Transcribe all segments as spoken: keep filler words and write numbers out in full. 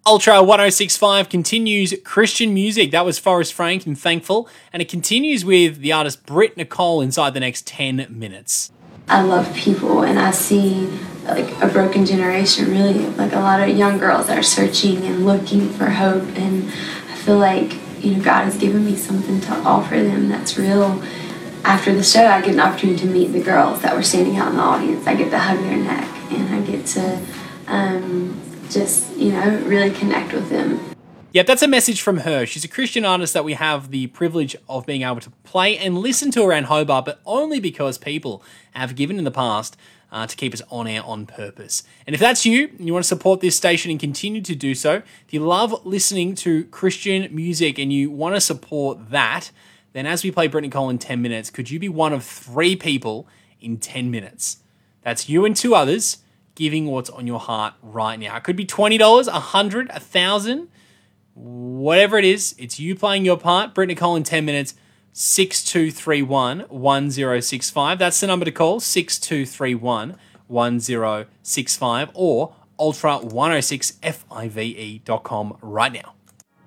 Ultra one oh six point five continues Christian music. That was Forrest Frank and Thankful. And it continues with the artist Britt Nicole inside the next ten minutes. I love people, and I see like a broken generation, really, like a lot of young girls that are searching and looking for hope. And I feel like, you know, God has given me something to offer them that's real. After the show, I get an opportunity to meet the girls that were standing out in the audience. I get to hug their neck, and I get to um, just, you know, really connect with them. Yep, that's a message from her. She's a Christian artist that we have the privilege of being able to play and listen to around Hobart, but only because people have given in the past uh, to keep us on air on purpose. And if that's you, and you want to support this station and continue to do so, if you love listening to Christian music and you want to support that, then as we play Britt Nicole in ten minutes, could you be one of three people in ten minutes? That's you and two others giving what's on your heart right now. It could be twenty dollars, one hundred dollars, one thousand dollars, whatever it is. It's you playing your part. Britt Nicole in ten minutes, six two three one, one zero six five. That's the number to call, six two three one, one zero six five, or ultra one oh six five dot com right now.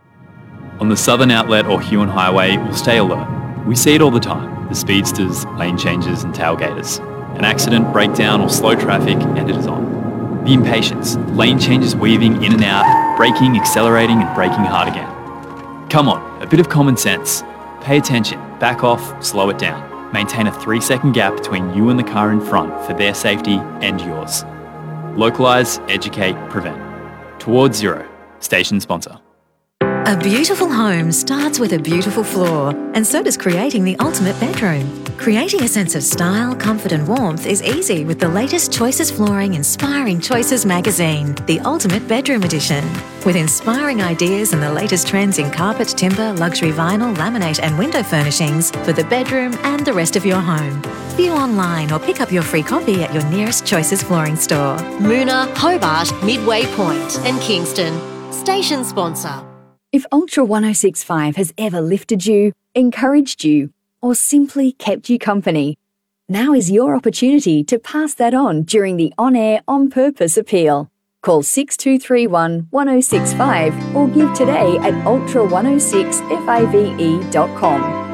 On the Southern Outlet or Huon Highway, we'll stay alert. We see it all the time, the speedsters, lane changes and tailgaters. An accident, breakdown or slow traffic, and it is on. The impatience, lane changes weaving in and out, braking, accelerating and braking hard again. Come on, a bit of common sense. Pay attention, back off, slow it down. Maintain a three second gap between you and the car in front for their safety and yours. Localise, educate, prevent. Towards Zero, station sponsor. A beautiful home starts with a beautiful floor, and so does creating the ultimate bedroom. Creating a sense of style, comfort and warmth is easy with the latest Choices Flooring Inspiring Choices magazine, the Ultimate Bedroom Edition. With inspiring ideas and the latest trends in carpet, timber, luxury vinyl, laminate and window furnishings for the bedroom and the rest of your home. View online or pick up your free copy at your nearest Choices Flooring store. Moona, Hobart, Midway Point and Kingston. Station sponsor. If Ultra one oh six point five has ever lifted you, encouraged you, or simply kept you company, now is your opportunity to pass that on during the on-air, on-purpose appeal. Call six two three one, one oh six five or give today at ultra one oh six five dot com.